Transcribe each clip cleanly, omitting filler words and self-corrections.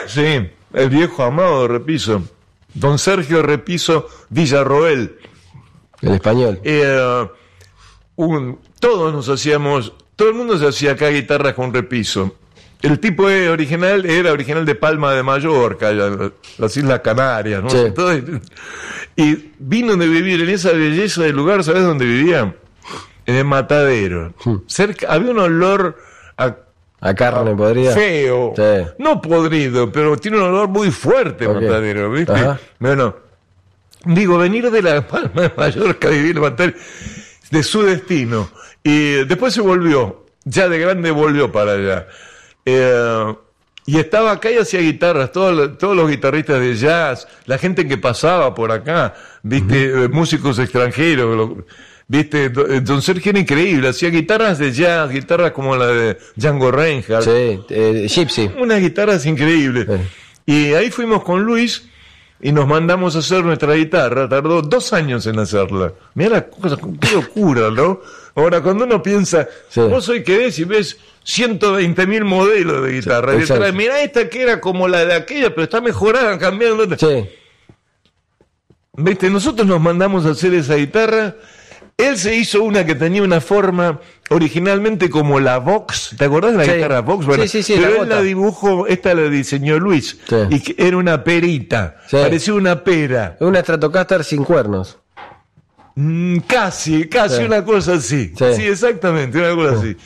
Sí, el viejo amado Repiso. Don Sergio Repiso Villarroel. El español. Todo el mundo se hacía acá guitarras con Repiso. El tipo era original de Palma de Mallorca, las Islas Canarias, ¿no? Sí. Y vino de vivir en esa belleza del lugar, ¿sabes dónde vivía? En el Matadero. Cerca, había un olor a carne podrida. Feo. Sí. No podrido, pero tiene un olor muy fuerte, Okay. Matadero, ¿viste? Ajá. Bueno, digo, venir de la Palma de Mallorca a vivir en Matadero, de su destino. Y después se volvió, ya de grande volvió para allá. Y estaba acá y hacía guitarras, todos los guitarristas de jazz, la gente que pasaba por acá, ¿viste? Músicos extranjeros, ¿viste? Don Sergio era increíble, hacía guitarras de jazz, guitarras como la de Django Reinhardt. Sí, Gypsy. Unas guitarras increíbles. Y ahí fuimos con Luis y nos mandamos a hacer nuestra guitarra. Tardó 2 años en hacerla. Mirá la cosa, qué locura, ¿no? Ahora, cuando uno piensa, vos hoy querés y ves 120.000 modelos de guitarra. Y mirá esta que era como la de aquella, pero está mejorada, cambiando. Sí. ¿Viste? Nosotros nos mandamos a hacer esa guitarra. Él se hizo una que tenía una forma originalmente como la Vox. ¿Te acordás de la guitarra Vox? Bueno, sí, pero él la dibujó, esta la diseñó Luis. Sí. Y que era una perita. Sí. Parecía una pera. Una Stratocaster sin cuernos. Casi, sí. Una cosa así. Sí, exactamente, una cosa así.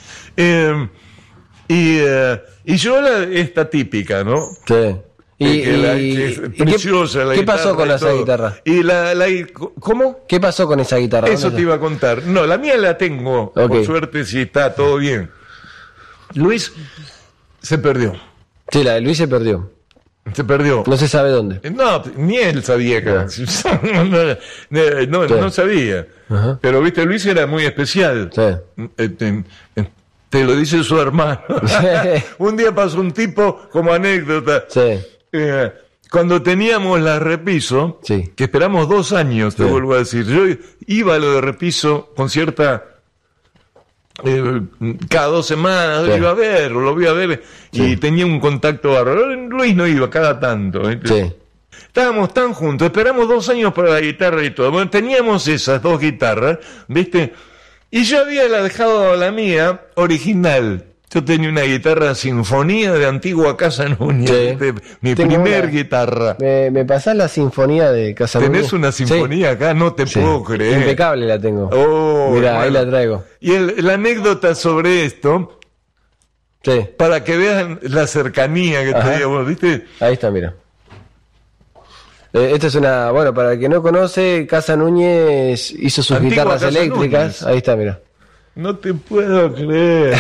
Y yo esta típica, ¿no? Sí. Preciosa la ¿qué guitarra. pasó con esa guitarra? ¿Cómo? ¿Qué pasó con esa guitarra? Eso te iba a contar. No, la mía la tengo. Okay. Por suerte, sí está todo bien. Luis se perdió. Sí, la de Luis se perdió. Se perdió. No se sabe dónde. No, ni él sabía que no sabía. Uh-huh. Pero viste, Luis era muy especial. Sí. Te lo dice su hermano. Un día pasó un tipo, como anécdota. Sí. Cuando teníamos la Repiso, sí. que esperamos 2 años, te vuelvo a decir. Yo iba a lo de Repiso con cierta... cada 2 semanas lo vi a ver y tenía un contacto bárbaro. Luis no iba cada tanto. Sí. Estábamos tan juntos, esperamos 2 años para la guitarra y todo. Bueno, teníamos esas 2 guitarras, ¿viste? Y yo había dejado la mía original. Yo tenía una guitarra Sinfonía de Antigua Casa Núñez, mi primer guitarra. ¿Me pasás la Sinfonía de Casa Núñez? ¿Tenés una Sinfonía acá? No te puedo creer. Impecable la tengo. Oh, mirá, bueno, ahí la traigo. Y la anécdota sobre esto, para que vean la cercanía que teníamos, ¿viste? Ahí está, mira. Esta es una... Bueno, para el que no conoce, Casa Núñez hizo sus guitarras eléctricas. Núñez. Ahí está, mira. No te puedo creer.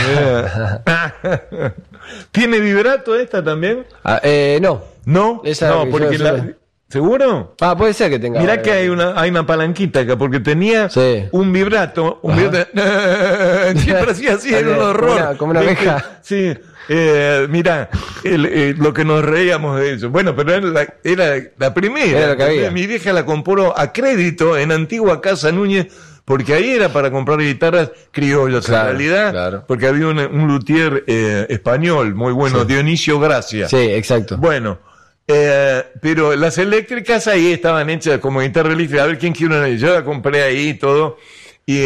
¿Tiene vibrato esta también? No. ¿No? Esa no, porque ¿seguro? Puede ser que tenga. Mirá que hay una palanquita acá, porque tenía un vibrato. Siempre hacía así, era un horror. Como una abeja. Sí. Mirá, lo que nos reíamos de eso. Bueno, pero era la primera. Era lo que había. Mi vieja la compró a crédito en Antigua Casa Núñez, porque ahí era para comprar guitarras criollas, en realidad, porque había un luthier español muy bueno, Dionisio Gracia. Sí, exacto. Bueno, pero las eléctricas ahí estaban hechas como guitarra eléctrica. A ver quién quiere una de ellas. Yo la compré ahí y todo. Y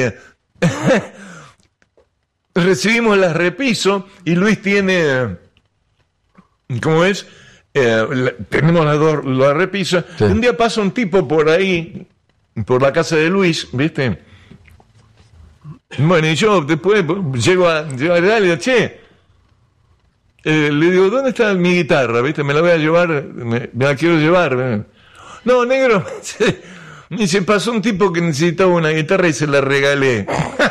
recibimos las Repiso y Luis tiene, ¿cómo es? Tenemos las Repiso. Sí. Un día pasa un tipo por ahí, por la casa de Luis, ¿viste? Bueno, y yo después llego a darle y digo, che, le digo, ¿dónde está mi guitarra? ¿Viste? Me la voy a llevar, me la quiero llevar. No, negro, y se pasó un tipo que necesitaba una guitarra y se la regalé.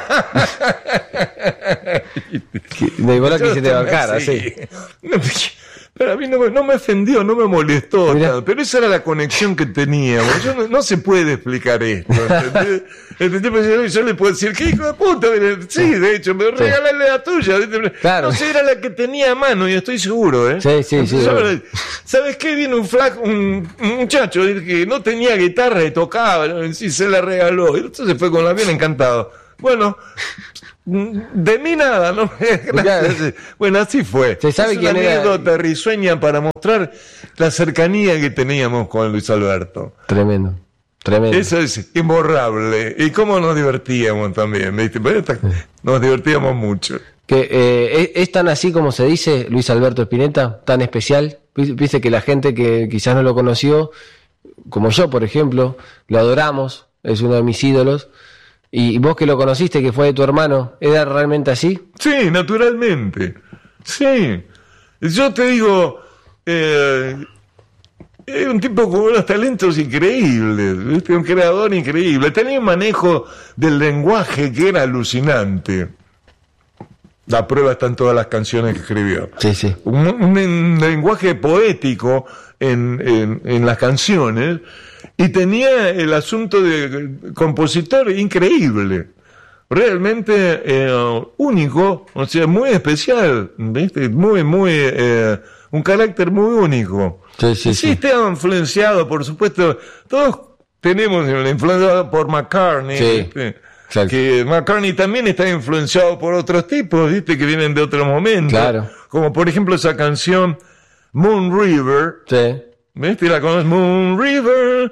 De igual que se te bancara, sí. Pero a mí no me ofendió, no me molestó, pero esa era la conexión que teníamos. No se puede explicar esto. Yo le puedo decir, ¿qué hijo de puta? Sí, de hecho, me regalarle la tuya. Claro. No sé, era la que tenía a mano y estoy seguro, ¿eh? Sí. ¿Sabes qué? Vino un muchacho que no tenía guitarra y tocaba, y se la regaló. Y entonces fue con la bien encantado. Bueno, De mí nada, ¿no? Gracias. Bueno, así fue. ¿Se sabe quién era? Una anécdota risueña para mostrar la cercanía que teníamos con Luis Alberto. Tremendo. Eso es imborrable. Y cómo nos divertíamos también, ¿viste? Nos divertíamos mucho. Que es tan así como se dice Luis Alberto Spinetta, tan especial. Dice que la gente que quizás no lo conoció, como yo, por ejemplo, lo adoramos, es uno de mis ídolos. Y vos que lo conociste, que fue de tu hermano, ¿era realmente así? Sí, naturalmente. Sí. Yo te digo, es un tipo con unos talentos increíbles, ¿viste? Un creador increíble. Tenía un manejo del lenguaje que era alucinante. La prueba está en todas las canciones que escribió. Sí, sí. Un lenguaje poético en las canciones. Y tenía el asunto de compositor increíble, realmente único, o sea, muy especial, ¿viste? Muy, un carácter muy único. Sí, Estaba influenciado, por supuesto, todos tenemos la influencia por McCartney, ¿viste? Que McCartney también está influenciado por otros tipos, ¿viste? Que vienen de otro momento. Claro. Como por ejemplo esa canción Moon River. Sí. ¿Viste? La conoces, Moon River,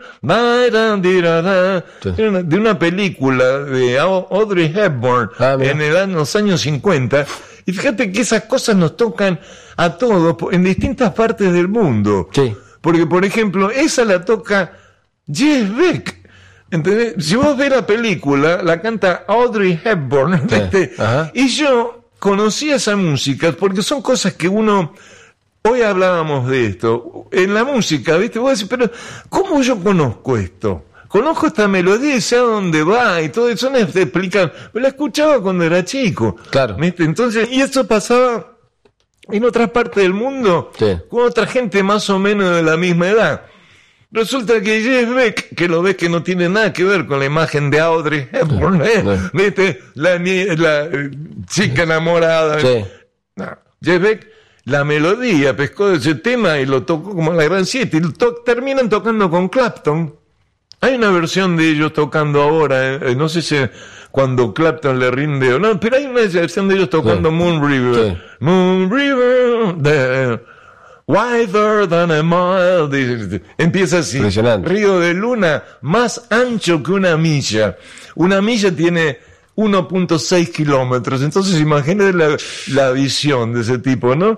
de una película de Audrey Hepburn en los años 50. Y fíjate que esas cosas nos tocan a todos en distintas partes del mundo. Sí. Porque, por ejemplo, esa la toca Jeff Beck. ¿Entendés? Si vos ves la película, la canta Audrey Hepburn. ¿Viste? Y yo conocí esa música porque son cosas que uno... Hoy hablábamos de esto, en la música, ¿viste? Vos decís, pero ¿cómo yo conozco esto? Conozco esta melodía y sé a dónde va y todo eso, no te explican. Me la escuchaba cuando era chico. Claro. ¿Viste? Entonces, y eso pasaba en otras partes del mundo, con otra gente más o menos de la misma edad. Resulta que Jeff Beck, que lo ves que no tiene nada que ver con la imagen de Audrey Hepburn, ¿viste? La chica enamorada. Sí. No, Jeff Beck, la melodía pescó de ese tema y lo tocó como la Gran Siete. Y terminan tocando con Clapton. Hay una versión de ellos tocando ahora, no sé si cuando Clapton le rinde o no, pero hay una versión de ellos tocando Moon River. Sí. Moon River, wider than a mile. Empieza así. Río de Luna, más ancho que una milla. Una milla tiene 1.6 kilómetros. Entonces imagínate la visión de ese tipo, ¿no?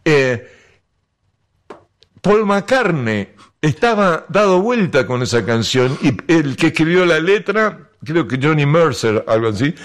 Paul McCartney estaba dado vuelta con esa canción y el que escribió la letra, creo que Johnny Mercer, algo así,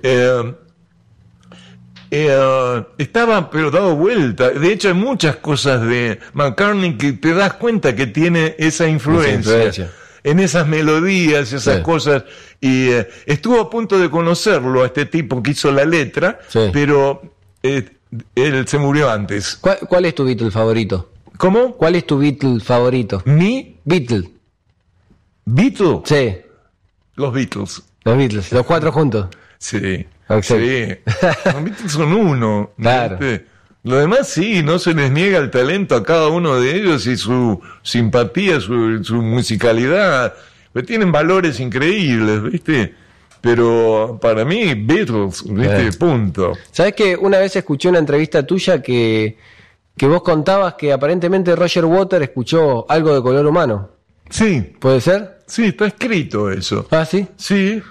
estaba pero dado vuelta. De hecho hay muchas cosas de McCartney que te das cuenta que tiene esa influencia. En esas melodías, esas cosas, y estuvo a punto de conocerlo a este tipo que hizo la letra, pero él se murió antes. ¿Cuál es tu Beatle favorito? ¿Cómo? ¿Cuál es tu Beatle favorito? ¿Mi? Beatle. ¿Beatle? Sí. Los Beatles. Los Beatles, los cuatro juntos. Sí. Okay. Sí. Los Beatles son uno. Claro. ¿Viste? Lo demás sí, no se les niega el talento a cada uno de ellos y su simpatía, su musicalidad. Pero tienen valores increíbles, ¿viste? Pero para mí, Beatles, ¿viste? Punto. ¿Sabés que una vez escuché una entrevista tuya que vos contabas que aparentemente Roger Waters escuchó algo de Color Humano? Sí. ¿Puede ser? Sí, está escrito eso. ¿Ah, sí? Sí.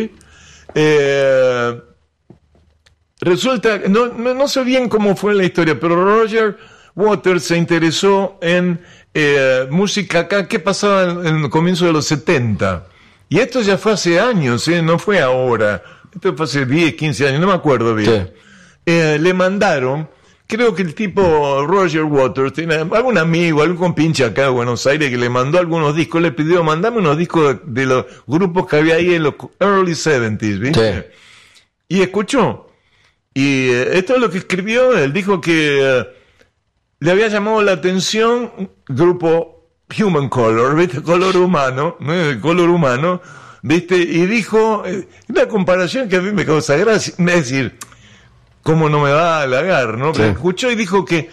Resulta, no sé bien cómo fue la historia, pero Roger Waters se interesó en música acá. ¿Qué pasaba en el comienzo de los 70? Y esto ya fue hace años, no fue ahora. Esto fue hace 10, 15 años, no me acuerdo bien. Sí. Le mandaron, creo que el tipo Roger Waters tiene algún amigo, algún compinche acá de Buenos Aires que le mandó algunos discos, le pidió, mandame unos discos de los grupos que había ahí en los early 70s, ¿viste? Sí. Y escuchó. Y esto es lo que escribió. Él dijo que le había llamado la atención grupo Human Color, ¿viste? Color humano, ¿no? Color humano, ¿viste? Y dijo una comparación que a mí me causa gracia, es decir, cómo no me va a halagar, ¿no? Pero escuchó y dijo que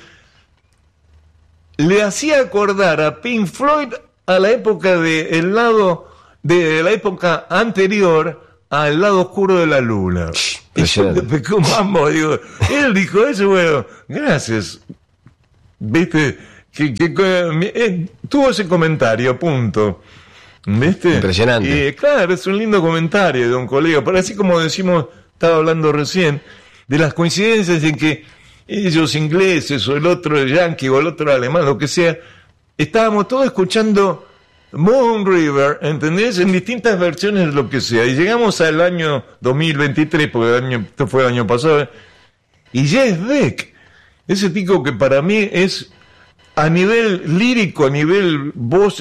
le hacía acordar a Pink Floyd a la época de la época anterior al lado oscuro de la luna. Y yo me pegó un mambo, digo, él dijo eso, bueno, gracias. ¿Viste? Tuvo ese comentario, punto. ¿Viste? Impresionante. Y claro, es un lindo comentario de un colega, pero así como decimos, estaba hablando recién, de las coincidencias en que ellos ingleses, o el otro yankee, o el otro alemán, lo que sea, estábamos todos escuchando Moon River, ¿entendés? En distintas versiones de lo que sea. Y llegamos al año 2023, porque esto fue el año pasado, y Jeff Beck, ese tipo que para mí es, a nivel lírico, a nivel voz,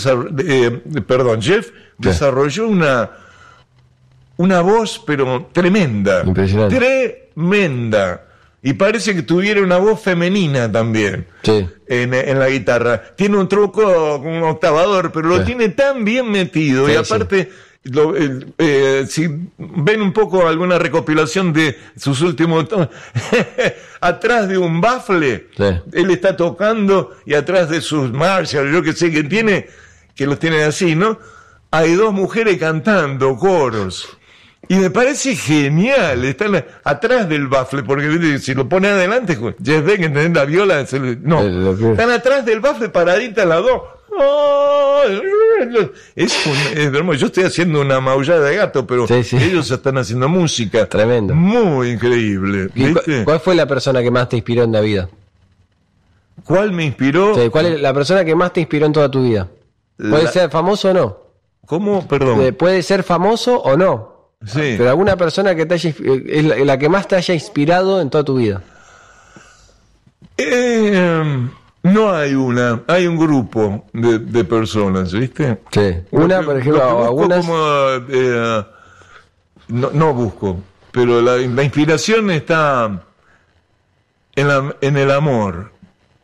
Jeff desarrolló una voz, pero tremenda. Impresionante. Tremenda. Y parece que tuviera una voz femenina también. Sí. En la guitarra. Tiene un truco con un octavador, pero lo tiene tan bien metido. Sí, y aparte, si ven un poco alguna recopilación de sus últimos atrás de un bafle, él está tocando, y atrás de sus Marshall, yo que sé que tiene, que los tiene así, ¿no? Hay dos mujeres cantando coros. Y me parece genial, están atrás del bafle, porque si lo pone adelante, Jeff Beck, ¿entendés? La viola, están atrás del bafle paraditas las dos. Es hermoso. Yo estoy haciendo una maullada de gato, pero ellos están haciendo música. Tremendo. Muy increíble. ¿Cuál fue la persona que más te inspiró en la vida? ¿Cuál me inspiró? Sí, ¿cuál es la persona que más te inspiró en toda tu vida? ¿Puede ser famoso o no? ¿Cómo? Perdón. ¿Puede ser famoso o no? Sí. Pero alguna persona que te haya, es la que más te haya inspirado en toda tu vida. No hay hay un grupo de personas, ¿viste? Sí. Una, por ejemplo, algunas. No busco, pero la inspiración está en el amor,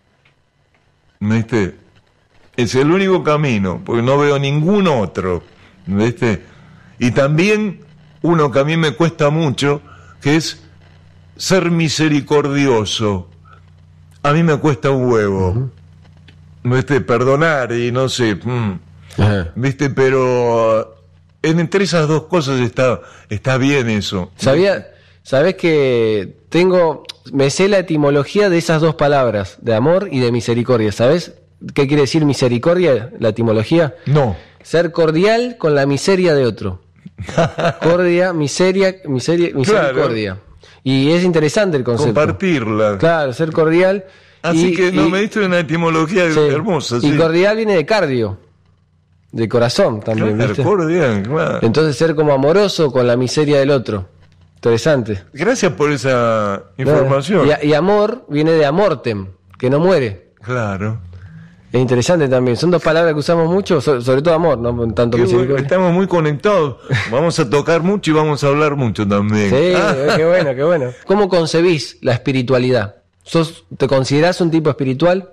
¿viste? Es el único camino, porque no veo ningún otro, ¿viste? Y también uno que a mí me cuesta mucho, que es ser misericordioso. A mí me cuesta un huevo, ¿viste? Perdonar y no sé, ¿viste? Pero entre esas dos cosas está bien eso. ¿Sabés que me sé la etimología de esas dos palabras, de amor y de misericordia? ¿Sabés qué quiere decir misericordia, la etimología? No. Ser cordial con la miseria de otro. Cordia, misericordia. Claro. Y es interesante el concepto. Compartirla. Claro, ser cordial. Así que me diste una etimología hermosa. Y cordial viene de cardio, de corazón también. Claro, cordial, claro. Entonces ser como amoroso con la miseria del otro. Interesante. Gracias por esa información. Y amor viene de amortem, que no muere. Claro. Es interesante también. Son dos palabras que usamos mucho, sobre todo amor, no tanto misericordia. Estamos muy conectados. Vamos a tocar mucho y vamos a hablar mucho también. Sí, qué bueno, qué bueno. ¿Cómo concebís la espiritualidad? ¿Te considerás un tipo espiritual?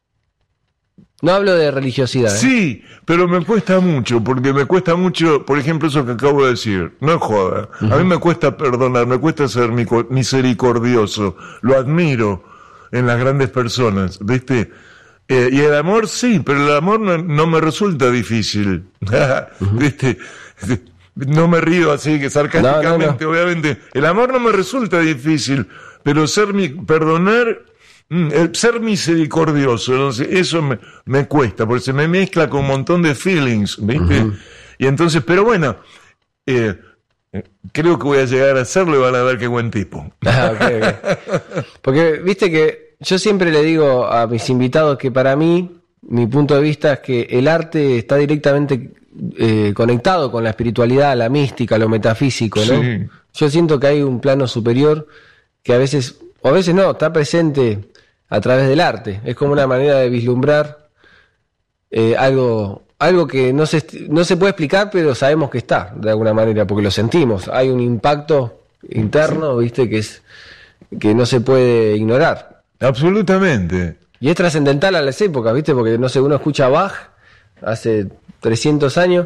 No hablo de religiosidad. Sí, pero me cuesta mucho, porque me cuesta mucho, por ejemplo, eso que acabo de decir. No es joda. A mí me cuesta perdonar, me cuesta ser misericordioso. Lo admiro en las grandes personas, ¿viste? Y el amor sí, pero el amor no me resulta difícil. ¿Viste? No me río así que sarcásticamente, obviamente. El amor no me resulta difícil, pero perdonar, ser misericordioso, no sé, eso me cuesta, porque se me mezcla con un montón de feelings, ¿viste? Y entonces, pero bueno, creo que voy a llegar a hacerlo y van a ver qué buen tipo. Okay. Porque, viste que yo siempre le digo a mis invitados que para mí, mi punto de vista es que el arte está directamente conectado con la espiritualidad, la mística, lo metafísico, ¿no? Sí. Yo siento que hay un plano superior que a veces, o a veces no, está presente a través del arte. Es como una manera de vislumbrar algo que no se puede explicar, pero sabemos que está, de alguna manera, porque lo sentimos. Hay un impacto interno, ¿viste? Que no se puede ignorar. Absolutamente. Y es trascendental a las épocas, ¿viste? Porque, no sé, uno escucha a Bach hace 300 años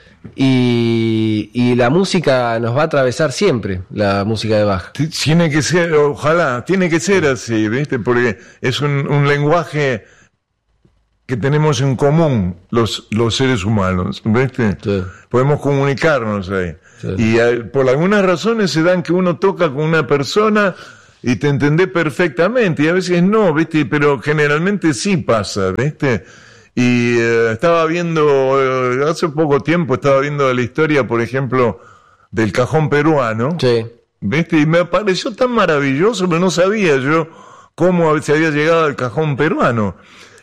y la música nos va a atravesar siempre, la música de Bach. Tiene que ser, ojalá, tiene que ser así, ¿viste? Porque es un lenguaje que tenemos en común los seres humanos, ¿viste? Sí. Podemos comunicarnos ahí. Sí. Y por algunas razones se dan que uno toca con una persona y te entendés perfectamente, y a veces no, ¿viste? Pero generalmente sí pasa, ¿viste? Y estaba viendo, hace poco tiempo estaba viendo la historia, por ejemplo, del cajón peruano, Sí. ¿viste? Y me pareció tan maravilloso, pero no sabía yo cómo se había llegado al cajón peruano.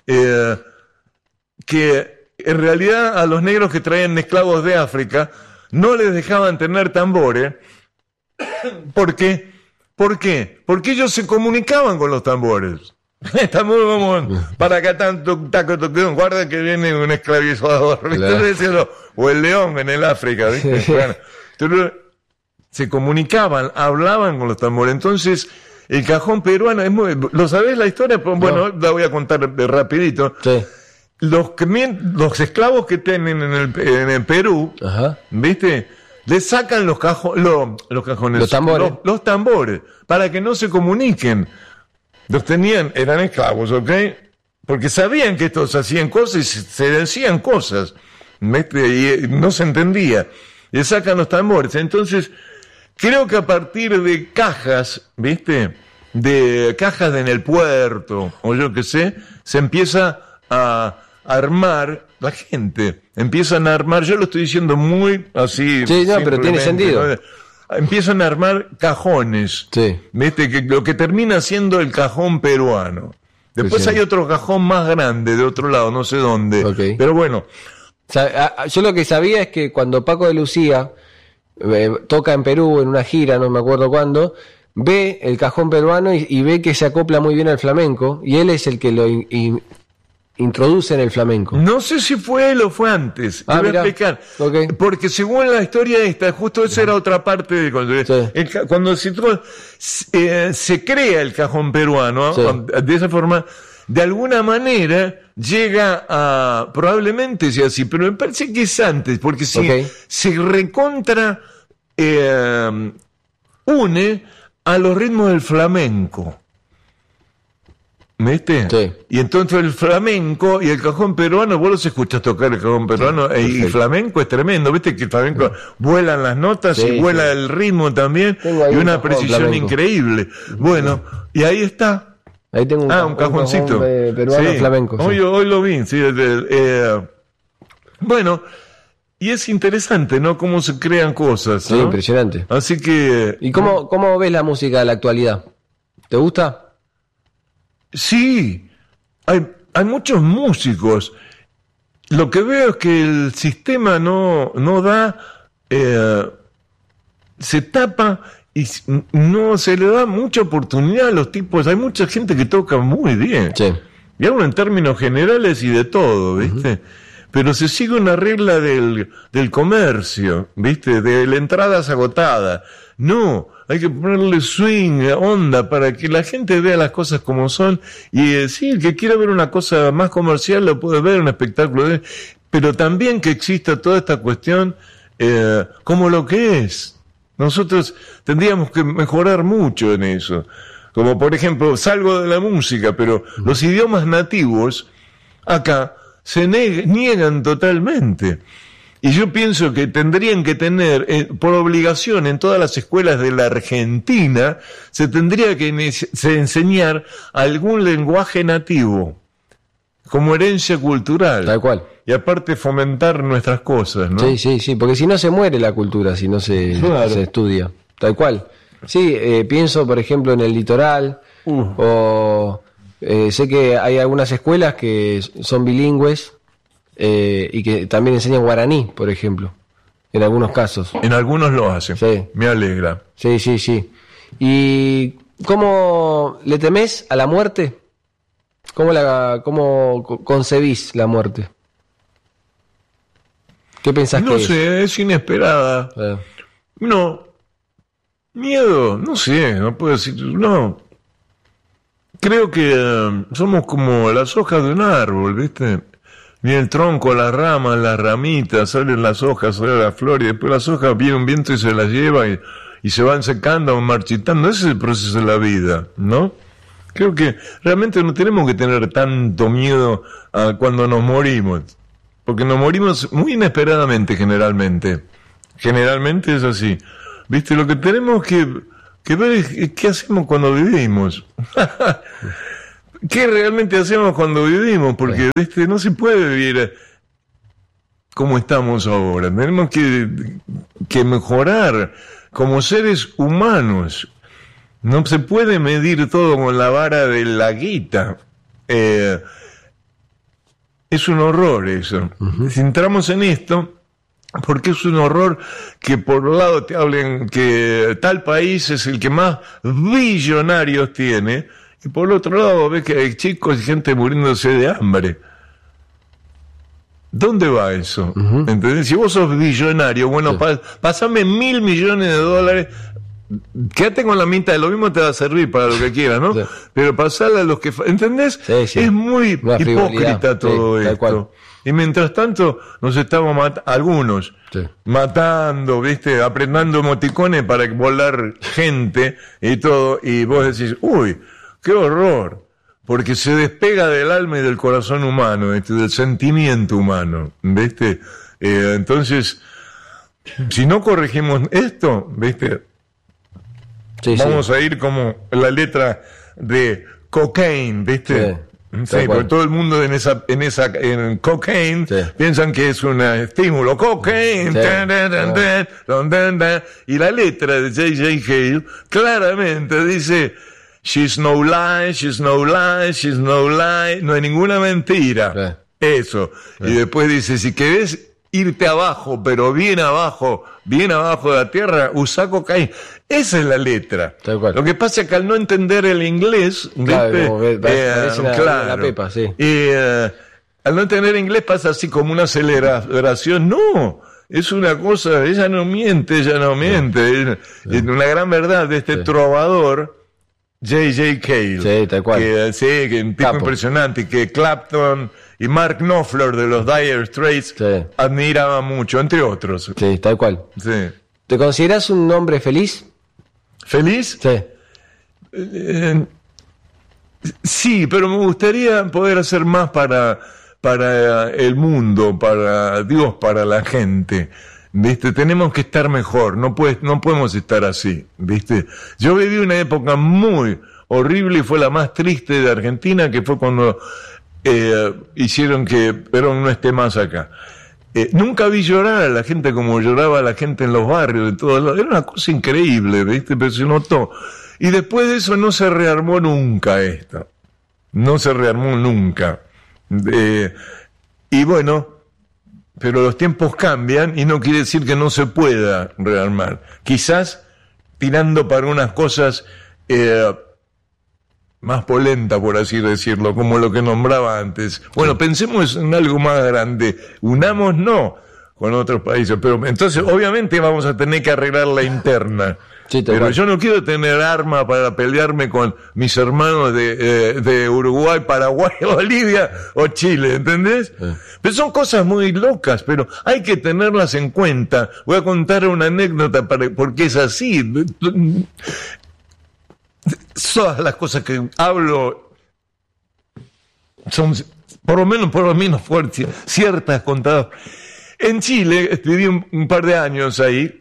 Que en realidad a los negros que traían esclavos de África no les dejaban tener tambores. ¿Por qué? ¿Por qué? Porque ellos se comunicaban con los tambores. Estamos, vamos, para acá tanto, taco, toqueón, guarda que viene un esclavizador, ¿viste? Claro. O el león en el África, ¿viste? Bueno, entonces, se comunicaban, hablaban con los tambores. Entonces, el cajón peruano, es muy, ¿lo sabés la historia? Pues, bueno, la voy a contar rapidito. Sí. Los esclavos que tienen en el Perú, Ajá. ¿viste? Les sacan los cajones, Los tambores. los tambores, para que no se comuniquen. Los tenían, eran esclavos, ¿ok? Porque sabían que estos hacían cosas y se decían cosas, ¿viste? Y no se entendía. Les sacan los tambores. Entonces, creo que a partir de cajas, ¿viste? De cajas en el puerto, o yo qué sé, se empieza a armar, la gente empiezan a armar, yo lo estoy diciendo muy así. Sí, no, pero tiene sentido. ¿no? Empiezan a armar cajones, Sí. ¿viste? Que lo que termina siendo el cajón peruano. Después Sí, sí. hay otro cajón más grande de otro lado, no sé dónde. Ok. Pero bueno, Yo lo que sabía es que cuando Paco de Lucía toca en Perú en una gira, no me acuerdo cuándo, ve el cajón peruano y ve que se acopla muy bien al flamenco, y él es el que lo introduce en el flamenco. no sé si fue él o fue antes. Te voy mirá. a explicar. Ok. Porque según la historia esta, justo esa era otra parte de cuando, Sí. cuando se crea el cajón peruano, Sí. de esa forma, de alguna manera llega a, probablemente sea así, pero me parece que es antes, porque Ok. se recontra une a los ritmos del flamenco. ¿Viste? Sí. Y entonces el flamenco y el cajón peruano, vos los escuchás tocar el cajón peruano, y perfecto. flamenco es tremendo, ¿viste? Que el flamenco vuelan las notas Sí, y vuela sí. el ritmo también, Tengo ahí y un una cajón precisión flamenco. increíble. Bueno, y ahí está. Ahí tengo Un cajoncito. cajón peruano Sí. flamenco. Sí. Hoy lo vi, sí. Bueno, y es interesante, ¿no? Cómo se crean cosas, Sí, ¿no? impresionante. Así que... ¿Y cómo ves la música de la actualidad? ¿Te gusta? Sí, hay muchos músicos. Lo que veo es que el sistema no da, se tapa y no se le da mucha oportunidad a los tipos. Hay mucha gente que toca muy bien. Sí. Y hablo en términos generales y de todo, ¿viste? Pero se sigue una regla del comercio, ¿viste? De la entrada agotada. No, hay que ponerle swing, onda, para que la gente vea las cosas como son. Y sí, el que quiera ver una cosa más comercial lo puede ver, un espectáculo. Pero también que exista toda esta cuestión como lo que es. Nosotros tendríamos que mejorar mucho en eso. Como por ejemplo, salgo de la música, pero los idiomas nativos acá se niegan totalmente. Y yo pienso que tendrían que tener, por obligación, en todas las escuelas de la Argentina, se tendría que enseñar algún lenguaje nativo, como herencia cultural. Tal cual. Y aparte fomentar nuestras cosas, ¿no? Sí, porque si no se muere la cultura, si no se estudia. Tal cual. Sí, pienso, por ejemplo, en el litoral, o sé que hay algunas escuelas que son bilingües y que también enseñan guaraní, por ejemplo, en algunos casos. En algunos lo hacen. Sí. Me alegra. Sí. ¿Y cómo le temés a la muerte? ¿Cómo concebís la muerte? ¿Qué pensás No que sé, es inesperada. es? No. Miedo, no sé, no puedo decir. No. Creo que somos como las hojas de un árbol, ¿viste? Viene el tronco, las ramas, las ramitas, salen las hojas, sale la flor, y después las hojas viene un viento y se las lleva y se van secando o marchitando. Ese es el proceso de la vida, ¿no? Creo que realmente no tenemos que tener tanto miedo a cuando nos morimos, porque nos morimos muy inesperadamente generalmente. Generalmente es así. ¿Viste? Lo que tenemos que ver es qué hacemos cuando vivimos. ¿Qué realmente hacemos cuando vivimos? Porque, ¿viste? No se puede vivir como estamos ahora. Tenemos que mejorar como seres humanos. No se puede medir todo con la vara de la guita. Es un horror eso. Si entramos en esto, porque es un horror que por un lado te hablen que tal país es el que más billonarios tiene, y por otro lado ves que hay chicos y gente muriéndose de hambre. ¿Dónde va eso? ¿Entendés? Si vos sos billonario, bueno, sí, pasame $1.000 millones, quédate con la mitad, lo mismo te va a servir para lo que quieras, ¿no? Sí. Pero pasarle a los que... ¿Entendés? Sí, sí. Es muy hipócrita todo esto. Y mientras tanto nos estamos algunos matando, ¿viste? Aprendiendo emoticones para volar gente y todo, y vos decís, uy, qué horror, porque se despega del alma y del corazón humano, del sentimiento humano, ¿viste? Entonces, si no corregimos esto, ¿viste? Vamos a ir como la letra de Cocaine, ¿viste? Sí, porque todo el mundo en cocaine piensan que es un estímulo. Cocaine, y la letra de J.J. Cale claramente dice, she's no lie, she's no lie, she's no lie, no hay ninguna mentira. Eso. Y después dice, si querés irte abajo, pero bien abajo de la tierra, usa cocaína. Esa es la letra. Lo que pasa es que al no entender el inglés, claro, la pepa, sí. Al no entender inglés pasa así como una aceleración. No, es una cosa, ella no miente. Es una gran verdad de este trovador, J.J. Cale. Sí, tal cual. Que un tipo impresionante, que Clapton y Mark Knopfler de los Dire Straits admiraban mucho, entre otros. Sí, tal cual. Sí. ¿Te consideras un hombre feliz? ¿Feliz? Sí. Sí, pero me gustaría poder hacer más para el mundo, para Dios, para la gente. ¿Viste? Tenemos que estar mejor, no podemos estar así, ¿viste? Yo viví una época muy horrible y fue la más triste de Argentina, que fue cuando hicieron que Perón no esté más acá. Nunca vi llorar a la gente como lloraba la gente en los barrios de todos lados. Era una cosa increíble, ¿viste? Pero se notó. Y después de eso no se rearmó nunca esto. No se rearmó nunca. Y bueno, pero los tiempos cambian y no quiere decir que no se pueda rearmar. Quizás tirando para unas cosas más polenta, por así decirlo, como lo que nombraba antes. Bueno, pensemos en algo más grande. Unámonos con otros países, pero entonces obviamente vamos a tener que arreglar la interna. Sí, pero yo no quiero tener arma para pelearme con mis hermanos de Uruguay, Paraguay, Bolivia o Chile, ¿entendés? Pero son cosas muy locas, pero hay que tenerlas en cuenta. Voy a contar una anécdota porque es así. Todas las cosas que hablo son por lo menos fuertes, ciertas contadas. En Chile viví un par de años ahí.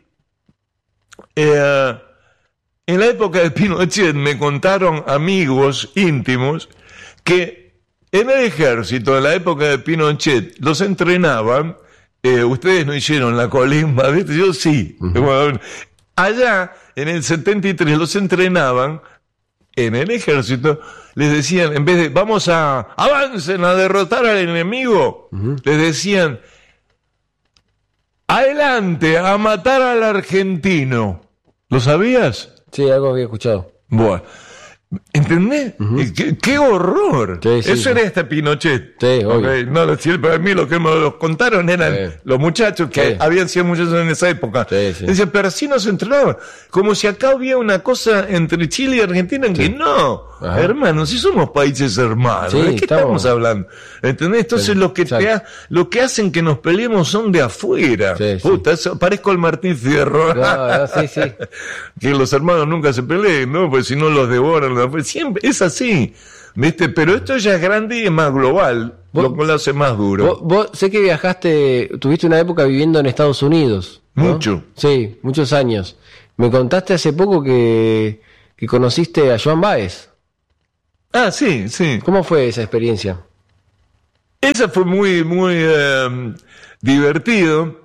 En la época de Pinochet me contaron amigos íntimos que en el ejército, en la época de Pinochet, los entrenaban. Ustedes no hicieron la colimba, ¿viste? Yo sí. Allá, en el 73, los entrenaban en el ejército. Les decían, en vez de avancen a derrotar al enemigo, les decían, adelante, a matar al argentino. ¿Lo sabías? Sí, algo había escuchado. Bueno, ¿entendés? ¿Qué horror? Sí, eso era este Pinochet. Sí, obvio. No, para mí lo que me los contaron eran los muchachos que habían sido muchachos en esa época. Dicen, pero así no se entrenaban. Como si acá había una cosa entre Chile y Argentina en que no. Hermanos, si somos países hermanos, ¿de qué estamos hablando? ¿Entendés? Entonces lo que hacen que nos peleemos son de afuera. Puta, eso, parezco el Martín Fierro. Sí. Que los hermanos nunca se peleen, ¿no? Pues si no los devoran, problema, pues siempre es así, ¿viste? Pero esto ya es grande y es más global, lo cual lo hace más duro. Vos sé que viajaste, tuviste una época viviendo en Estados Unidos, ¿no? Mucho. Sí, muchos años. Me contaste hace poco que conociste a Joan Baez. Ah, sí, sí. ¿Cómo fue esa experiencia? Esa fue muy, muy divertido.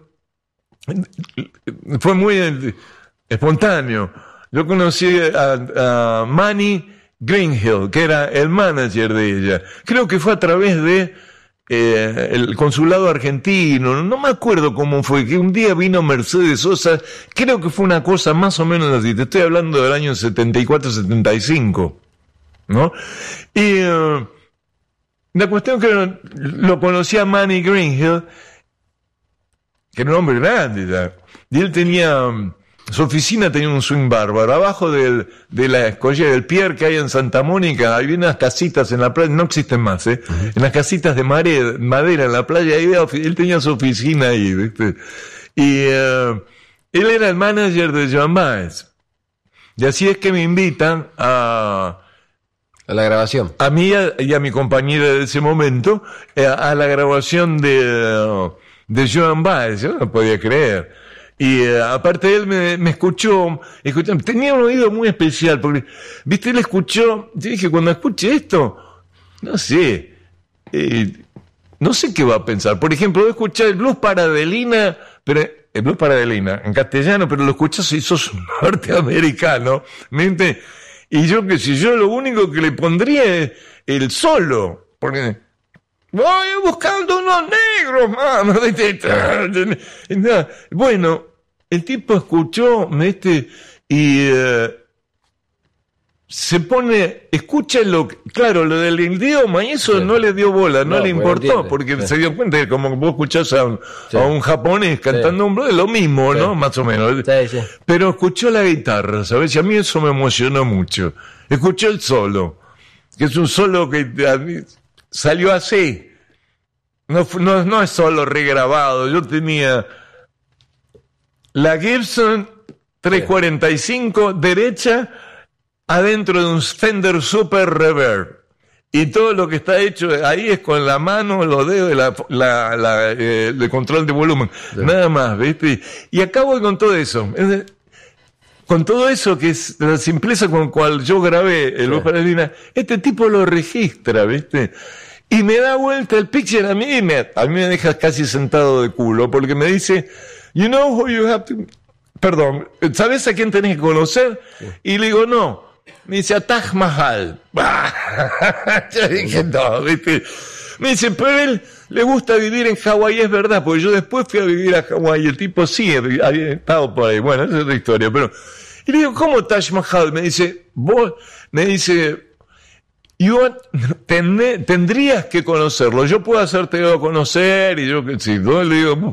Fue muy espontáneo. Yo conocí a Manny Greenhill, que era el manager de ella. Creo que fue a través de el consulado argentino. No me acuerdo cómo fue, que un día vino Mercedes Sosa. Creo que fue una cosa más o menos así. Te estoy hablando del año 74-75, ¿no? Y la cuestión que lo conocía a Manny Greenhill, que era un hombre grande ya, y él tenía, su oficina tenía un swing bárbaro, abajo de la escollera del Pier que hay en Santa Mónica, había unas casitas en la playa, no existen más, en las casitas de madera en la playa, él tenía su oficina ahí, ¿viste? Y él era el manager de Joan Baez, y así es que me invitan a la grabación. A mí y a mi compañera de ese momento, a la grabación de Joan Baez. Yo no podía creer. Y aparte él me escuchó, tenía un oído muy especial, porque, viste, él escuchó, yo dije, cuando escuche esto, no sé qué va a pensar. Por ejemplo, voy a escuchar el blues para Adelina, pero el blues para Adelina, en castellano, pero lo escuchas si sos un norteamericano, ¿mente? Y yo qué sé, yo lo único que le pondría es el solo, porque voy buscando unos negros, mamá. Bueno, el tipo escuchó, y se pone, escucha claro, lo del idioma, y eso no le dio bola, no le importó, porque se dio cuenta que como vos escuchás a un japonés cantando un blues, es lo mismo, ¿no? Más o menos. Sí. Pero escuchó la guitarra, ¿sabes? Y a mí eso me emocionó mucho. Escuchó el solo, que es un solo que salió así. No es solo regrabado. Yo tenía la Gibson 345 derecha adentro de un Fender Super Reverb. Y todo lo que está hecho ahí es con la mano, los dedos, el control de volumen. Sí. Nada más, ¿viste? Y acabo con todo eso. Con todo eso que es la simpleza con cual yo grabé el Blues para Adelina, este tipo lo registra, ¿viste? Y me da vuelta el picture a mí y me deja casi sentado de culo, porque me dice, you know who you have to... Perdón, ¿sabes a quién tenés que conocer? Sí. Y le digo, no. Me dice, a Taj Mahal. Yo dije, no, ¿viste? Me dice, pero él le gusta vivir en Hawái, es verdad, porque yo después fui a vivir a Hawái, y el tipo sí había estado por ahí. Bueno, esa es otra historia, pero... Y le digo, ¿cómo Taj Mahal? Me dice, tendrías que conocerlo, yo puedo hacértelo conocer, y yo que sí, no le digo...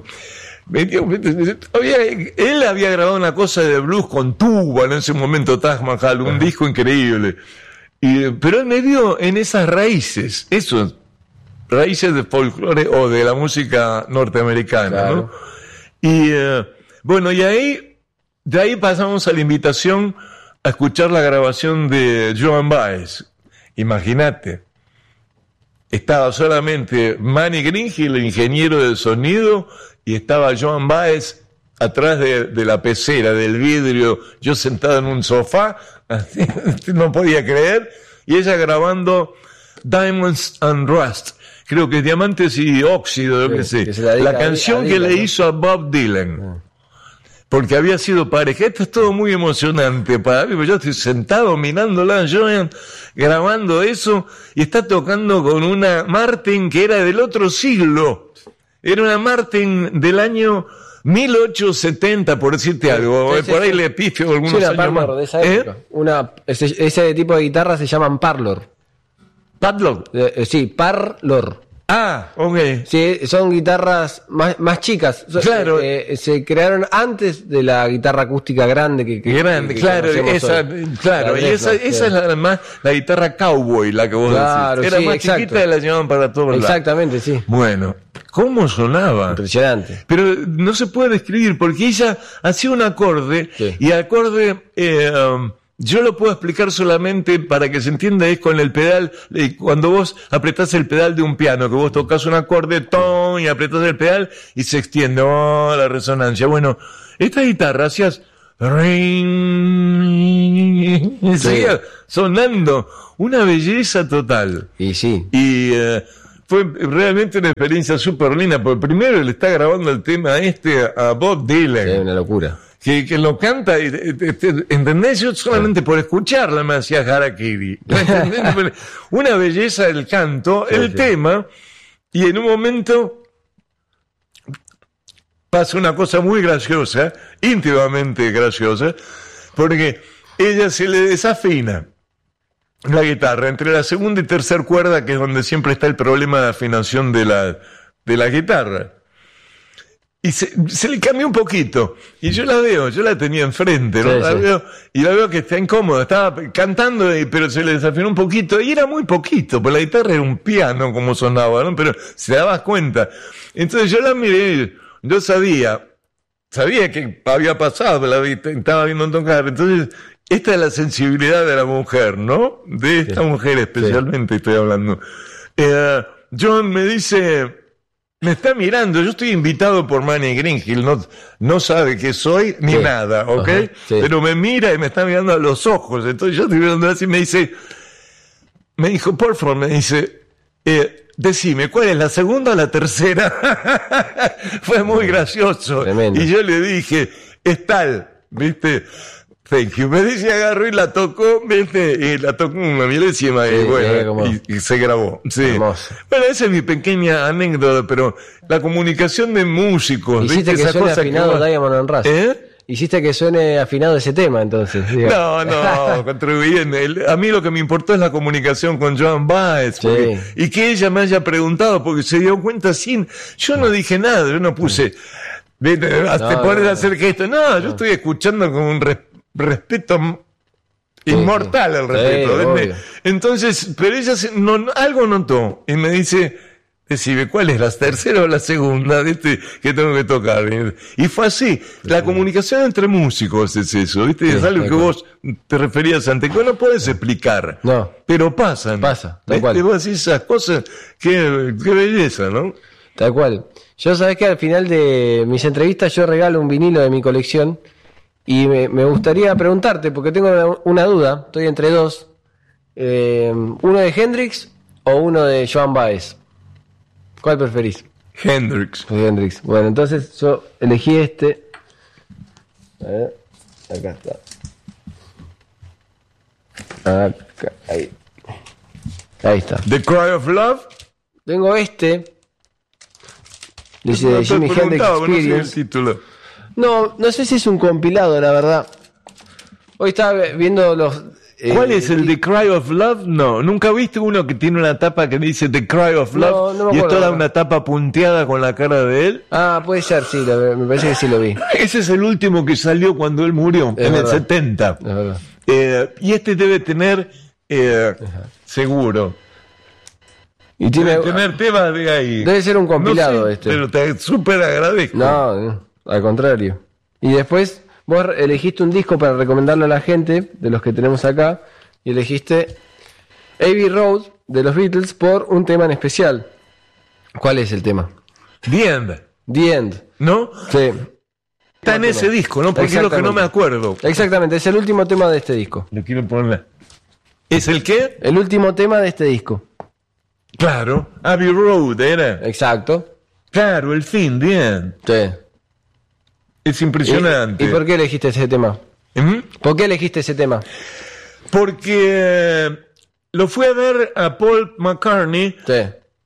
Él había grabado una cosa de blues con tuba en ese momento, Taj Mahal, un disco increíble. Pero él me dio en esas raíces de folclore o de la música norteamericana, claro. ¿No? Y bueno, de ahí pasamos a la invitación a escuchar la grabación de Joan Baez. Imagínate, estaba solamente Manny Greenhill, el ingeniero de sonido, y estaba Joan Baez atrás de la pecera, del vidrio, yo sentado en un sofá, así, no podía creer, y ella grabando Diamonds and Rust, creo que es Diamantes y Óxido, yo qué sé, la canción que le hizo a Bob Dylan. Porque había sido pareja. Esto es todo muy emocionante para mí, porque yo estoy sentado mirándola a Joan grabando eso, y está tocando con una Martin que era del otro siglo. Era una Martin del año 1870, por decirte algo. Por ahí le pifio algunos años Parlor, más. De esa época. Ese tipo de guitarras se llaman Parlor. ¿Padlock? Sí, Parlor. Ah, ok. Sí, son guitarras más chicas. Claro. Se crearon antes de la guitarra acústica grande que claro, esa es la guitarra cowboy, la que vos decís. Era más chiquita y la llevaban para todos lados. Exactamente, sí. Bueno, ¿cómo sonaba? Impresionante. Pero no se puede describir, porque ella hacía un acorde, y el acorde yo lo puedo explicar solamente para que se entienda, es con el pedal, cuando vos apretás el pedal de un piano, que vos tocas un acorde, ton, y apretás el pedal y se extiende, la resonancia. Bueno, esta guitarra hacías, seguía sonando, una belleza total. Y sí. Y fue realmente una experiencia súper linda, porque primero le está grabando el tema a Bob Dylan. Es una locura. Que lo canta, ¿entendés? Yo solamente por escucharla me hacía harakiri. Una belleza del canto, el tema, y en un momento pasa una cosa muy graciosa, íntimamente graciosa, porque ella se le desafina la guitarra entre la segunda y tercera cuerda, que es donde siempre está el problema de afinación de la guitarra. Y se le cambió un poquito. Y yo la tenía enfrente, ¿no? Y la veo que está incómoda. Estaba cantando, pero se le desafinó un poquito. Y era muy poquito, porque la guitarra era un piano como sonaba, ¿no? Pero se daba cuenta. Entonces yo la miré, yo sabía que había pasado, estaba viendo tocar. Entonces, esta es la sensibilidad de la mujer, ¿no? De esta mujer especialmente estoy hablando. John me dice... Me está mirando, yo estoy invitado por Manny Greenhill, no sabe que soy ni nada, ¿ok? Ajá, pero me mira y me está mirando a los ojos, entonces yo estoy mirando así y me dijo, por favor, decime, ¿cuál es la segunda o la tercera? Fue muy gracioso. Tremendo. Y yo le dije, es tal, ¿viste? Thank you. Me dice, agarró y la tocó, ¿viste? Y la tocó una milésima y bueno, y se grabó. Sí. Hermoso. Bueno, esa es mi pequeña anécdota, pero la comunicación de músicos, ¿viste? ¿viste? Que suene afinado Diamond and Rust. Hiciste que suene afinado ese tema, entonces. No, contribuí a mí lo que me importó es la comunicación con Joan Baez, y que ella me haya preguntado, porque se dio cuenta yo no dije nada, yo no puse, te pones a hacer gesto. No, yo estoy escuchando con un respeto inmortal el respeto. Entonces, pero ella algo notó y me dice, decime, ¿cuál es la tercera o la segunda que tengo que tocar? Y fue así. La comunicación entre músicos es eso, ¿viste? Es algo que vos te referías antes, que no podés explicar. No. Pero pasan. Pasa, tal cual. Vos decís esas cosas, qué belleza, ¿no? Tal cual. Yo sabés que al final de mis entrevistas yo regalo un vinilo de mi colección. Y me gustaría preguntarte, porque tengo una duda, estoy entre dos, uno de Hendrix o uno de Joan Baez. ¿Cuál preferís? Hendrix. Hendrix. Bueno, entonces yo elegí este. A ver, acá está. Acá, ahí está. The Cry of Love. Tengo este. Dice de Jimi Hendrix Experience. No sé el título. No sé si es un compilado, la verdad. Hoy estaba viendo los... ¿Cuál es el The Cry of Love? No, nunca viste uno que tiene una tapa que dice The Cry of Love no y es toda una tapa punteada con la cara de él. Ah, puede ser, sí, me parece que sí lo vi. Ese es el último que salió cuando él murió, en el 70. Es verdad. Y este debe tener, seguro. Y tiene tener temas de ahí. Debe ser un compilado no sé, pero te súper agradezco. No, al contrario. Y después vos elegiste un disco para recomendarlo a la gente, de los que tenemos acá, y elegiste Abbey Road de los Beatles por un tema en especial. ¿Cuál es el tema? The End. The End. ¿No? Sí. Está en ese disco, ¿no? Porque es lo que no me acuerdo. Exactamente, es el último tema de este disco. Lo quiero poner. ¿Es el qué? El último tema de este disco. Claro, Abbey Road era. Exacto. Claro, el fin, The End. Sí. Es impresionante. ¿Y por qué elegiste ese tema? ¿Por qué elegiste ese tema? Porque lo fui a ver a Paul McCartney. Sí.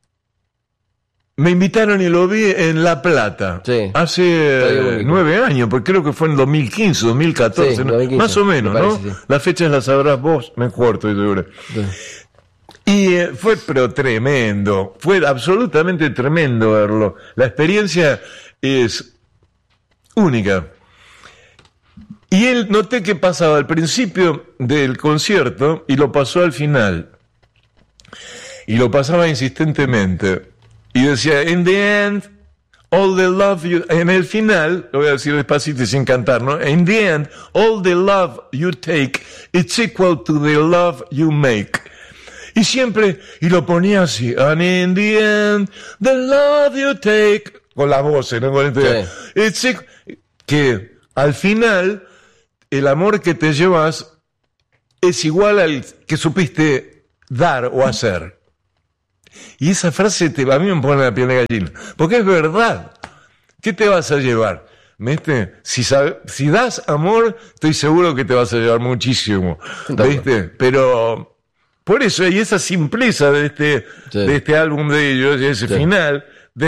Me invitaron y lo vi en La Plata. Sí. Hace 9 años, porque creo que fue en 2015, 2014. Sí, ¿no? 2015, más o menos, me parece, ¿no? sí. Las fechas las sabrás vos, mejor, estoy seguro. Sí. Y fue pero tremendo, fue absolutamente tremendo verlo. La experiencia es única. Y él, noté que pasaba al principio del concierto y lo pasó al final. Y lo pasaba insistentemente. Y decía, in the end, all the love you... En el final, lo voy a decir despacito y sin cantar, ¿no? In the end, all the love you take, it's equal to the love you make. Y siempre, y lo ponía así, and in the end, the love you take, con las voces, ¿no? It's equal, que al final, el amor que te llevas es igual al que supiste dar o hacer. Y esa frase a mí me pone la piel de gallina, porque es verdad. ¿Qué te vas a llevar? ¿Viste? Si das amor, estoy seguro que te vas a llevar muchísimo, ¿viste? Pero por eso, y esa simpleza de este álbum de ellos, y ese final,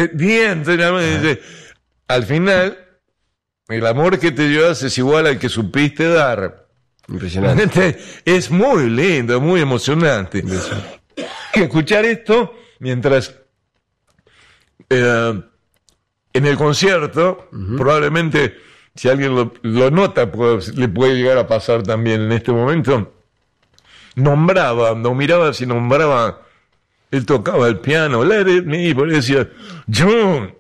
al final, el amor que te llevas es igual al que supiste dar. Impresionante. Es muy lindo, muy emocionante. Escuchar esto mientras en el concierto, probablemente si alguien lo nota, pues, le puede llegar a pasar también en este momento. Nombraba, él tocaba el piano, let it me, y decía, John,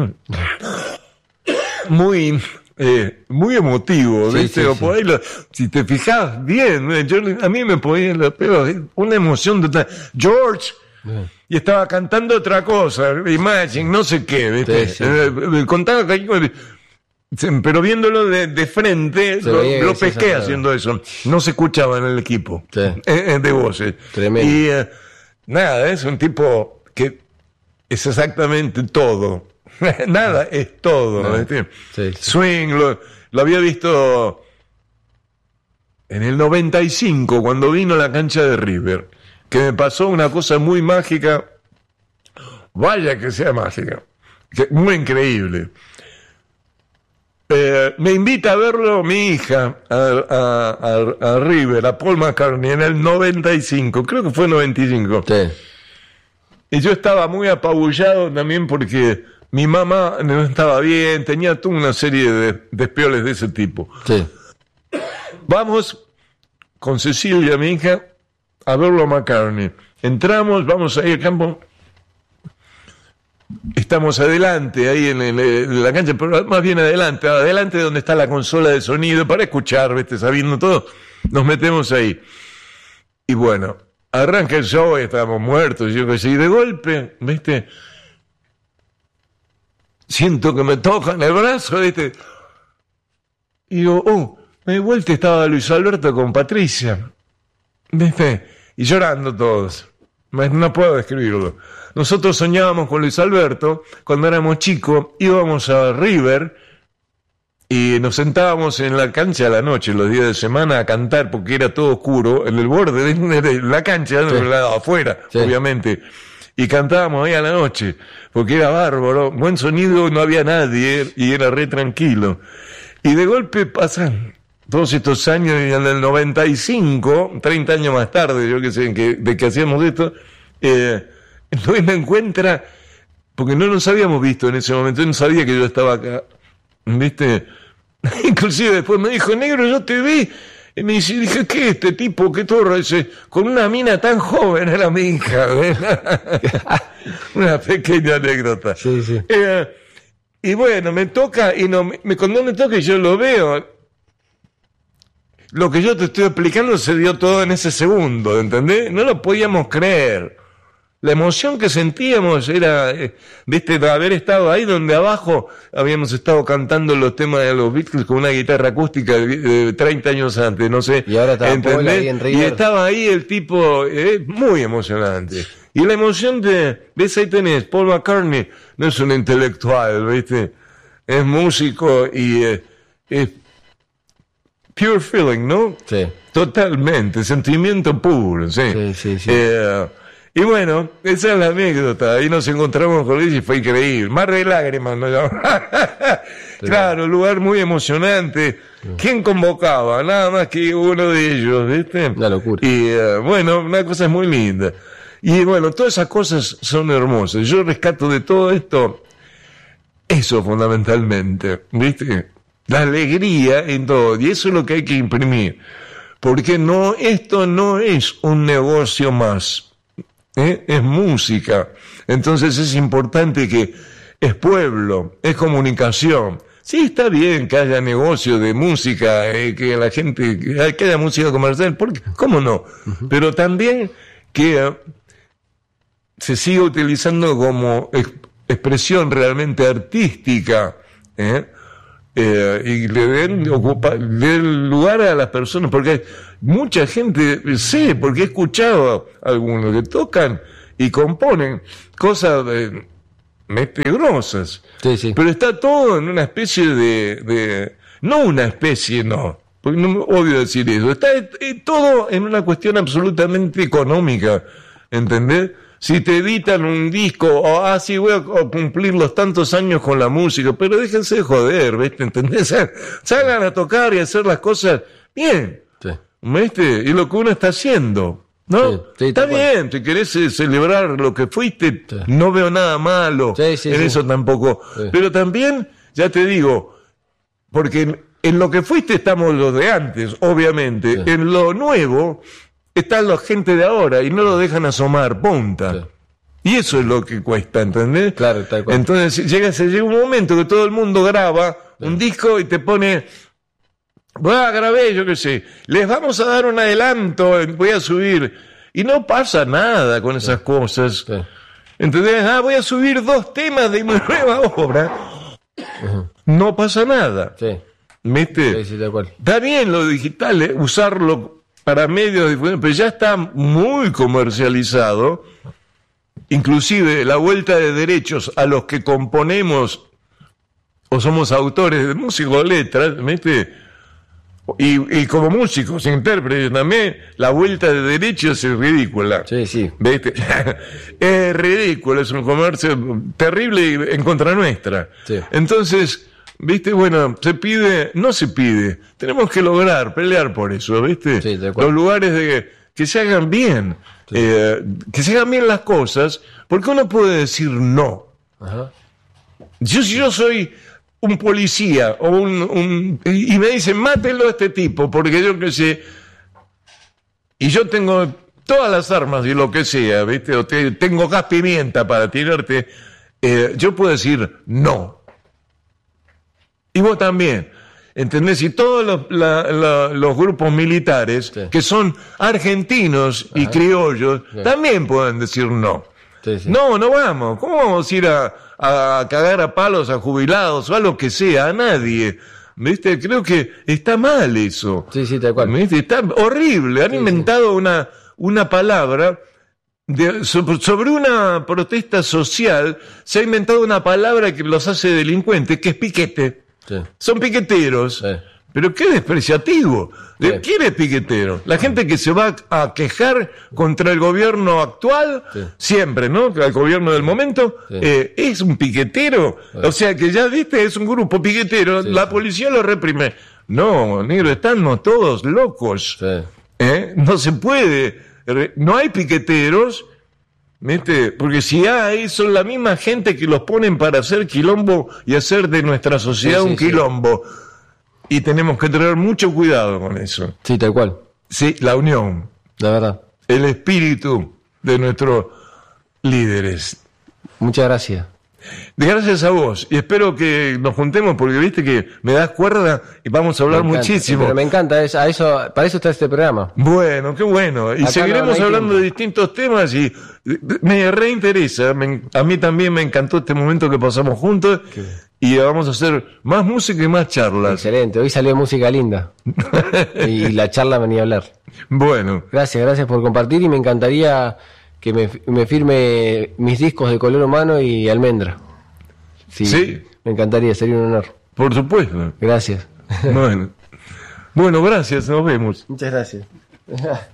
muy emotivo, ¿viste? Sí, por ahí si te fijas bien, a mí me ponía una emoción total. George, y estaba cantando otra cosa, Imagine, no sé qué, ¿viste? Sí. Contaba que, pero viéndolo de frente, lo pesqué haciendo eso. No se escuchaba en el equipo de voces. Tremendo. Y nada, es un tipo que es exactamente todo. Nada es todo, ¿no? Sí. Swing, lo había visto en el 95, cuando vino a la cancha de River, que me pasó una cosa muy mágica, vaya que sea mágica, muy increíble. Me invita a verlo mi hija, a River, a Paul McCartney, en el 95, creo que fue 95. Sí. Y yo estaba muy apabullado también porque mi mamá no estaba bien, tenía toda una serie de despioles de ese tipo. Sí. Vamos con Cecilia, mi hija, a verlo a McCartney. Entramos, vamos ahí al campo. Estamos adelante, ahí en la cancha, pero más bien adelante donde está la consola de sonido, para escuchar, ¿viste? Sabiendo todo, nos metemos ahí. Y bueno, arranca el show y estábamos muertos, yo qué sé, y de golpe, ¿viste? Siento que me tocan el brazo, ¿viste? Y digo, me di vuelta y estaba Luis Alberto con Patricia, ¿viste? Y llorando todos. No puedo describirlo. Nosotros soñábamos con Luis Alberto cuando éramos chicos, íbamos a River y nos sentábamos en la cancha a la noche, los días de semana, a cantar porque era todo oscuro, en el borde de la cancha, sí, afuera, sí, obviamente. Y cantábamos ahí a la noche, porque era bárbaro, buen sonido, no había nadie y era re tranquilo. Y de golpe pasan todos estos años, y en el 95, 30 años más tarde, yo que sé, de que hacíamos esto, entonces me encuentra, porque no nos habíamos visto en ese momento, él no sabía que yo estaba acá, ¿viste? Inclusive después me dijo, negro, yo te vi. Y me dice, dije, ¿qué este tipo? ¿Qué torre? Dice, con una mina tan joven era mi hija. Una pequeña anécdota. Sí, sí. Y bueno, me toca, y cuando me toca y yo lo veo, lo que yo te estoy explicando se dio todo en ese segundo, ¿entendés? No lo podíamos creer. La emoción que sentíamos era, viste, de haber estado ahí donde abajo habíamos estado cantando los temas de los Beatles con una guitarra acústica de 30 años antes, no sé. Y ahora estaba Paul ahí en River. Y estaba ahí el tipo, muy emocionante. Y la emoción ves ahí tenés, Paul McCartney no es un intelectual, viste, es músico y es pure feeling, ¿no? Sí. Totalmente, sentimiento puro, sí. Sí. Y bueno, esa es la anécdota. Ahí nos encontramos con él y fue increíble. Mar de lágrimas, ¿no? Claro, un lugar muy emocionante. ¿Quién convocaba? Nada más que uno de ellos, ¿viste? Una locura. Y bueno, una cosa muy linda. Y bueno, todas esas cosas son hermosas. Yo rescato de todo esto eso fundamentalmente, ¿viste? La alegría en todo. Y eso es lo que hay que imprimir. Porque esto no es un negocio más. Es música. Entonces es importante que es pueblo, es comunicación. Sí, está bien que haya negocio de música, que la gente, que haya música comercial, porque, ¿cómo no? Pero también que se siga utilizando como expresión realmente artística, y le den lugar a las personas, porque hay mucha gente, sé, porque he escuchado a algunos que tocan y componen cosas grosas, Sí. pero está todo en una especie de no una especie, no, porque no odio decir eso, está todo en una cuestión absolutamente económica, ¿entendés? Si te editan un disco, sí, voy a cumplir los tantos años con la música, pero déjense de joder, ¿viste? ¿Entendés? Salgan a tocar y a hacer las cosas bien, Sí. ¿viste? Y lo que uno está haciendo, ¿no? Sí, está bien, si querés celebrar lo que fuiste, Sí. no veo nada malo Sí, en eso tampoco. Sí. Pero también, ya te digo, porque en lo que fuiste estamos los de antes, obviamente, Sí. en lo nuevo están la gente de ahora y no lo dejan asomar, punta. Sí. Y eso es lo que cuesta, ¿entendés? Claro, tal cual. Entonces llega un momento que todo el mundo graba un disco y te pone, grabé, yo qué sé, les vamos a dar un adelanto, voy a subir. Y no pasa nada con esas cosas. Sí. ¿Entendés? Voy a subir 2 temas de mi nueva obra. No pasa nada. Sí. ¿Viste? Sí, tal cual. Está bien lo digital, usarlo para medios diferentes, pero ya está muy comercializado. Inclusive la vuelta de derechos a los que componemos o somos autores de música o letras, ¿viste? Y como músicos, intérpretes también, la vuelta de derechos es ridícula. Sí. ¿Viste? Es ridículo, es un comercio terrible en contra nuestra. Sí. Entonces, ¿viste? Bueno, no se pide, tenemos que lograr, pelear por eso, ¿viste? Sí, de acuerdo. Los lugares que se hagan bien, Sí. que se hagan bien las cosas, porque uno puede decir no. Ajá. Si yo soy un policía y me dicen, mátelo a este tipo, porque yo qué sé, y yo tengo todas las armas y lo que sea, ¿viste? O tengo gas pimienta para tirarte, yo puedo decir no. Y vos también, ¿entendés? Y todos los grupos militares, Sí. que son argentinos y criollos, Sí. también pueden decir no. Sí. No vamos. ¿Cómo vamos a ir a cagar a palos a jubilados o a lo que sea? A nadie. ¿Viste? Creo que está mal eso. Sí, tal cual. ¿Viste? Está horrible. Han inventado una palabra sobre una protesta social. Se ha inventado una palabra que los hace delincuentes, que es piquete. Sí. Son piqueteros. Sí. Pero qué despreciativo. Sí. ¿Quién es piquetero? La gente que se va a quejar contra el gobierno actual, Sí. siempre, ¿no? El gobierno del momento, Sí. es un piquetero. O sea que ya viste, es un grupo piquetero, Sí. la policía lo reprime. No, negro, estamos todos locos. Sí. No se puede. No hay piqueteros, ¿viste? Porque si hay, son la misma gente que los ponen para hacer quilombo y hacer de nuestra sociedad Sí, un sí. quilombo. Y tenemos que tener mucho cuidado con eso. Sí, tal cual. Sí, la unión, La verdad. el espíritu de nuestros líderes. Muchas gracias. Gracias a vos. Y espero que nos juntemos porque viste que me das cuerda y vamos a hablar Me encanta. muchísimo. Pero me encanta, para eso está este programa. Bueno, qué bueno. Y Acá seguiremos no hay hablando tiempo. de distintos temas y me reinteresa. A mí también me encantó este momento que pasamos juntos y vamos a hacer más música y más charlas. Excelente, hoy salió música linda. Y la charla venía a hablar. Bueno, Gracias por compartir y me encantaría que me firme mis discos de Color Humano y Almendra. Sí. Me encantaría, sería un honor. por supuesto. Gracias. Bueno, gracias, nos vemos. Muchas gracias.